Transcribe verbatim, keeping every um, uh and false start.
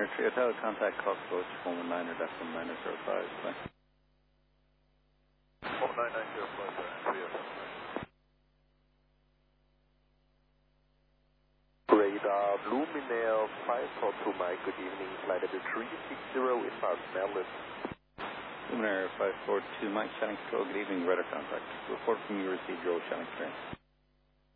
Luminary three Hotel, contact Cockroach one one nine or dash one nine zero five. one nine nine zero five, three Hotel. Radar Luminaire five four two Mike, good evening, flight level three six zero inbound Merlin. Luminary five four two Mike, Shannon Control, good evening, radar contact. Report from you received your Shannon clearance.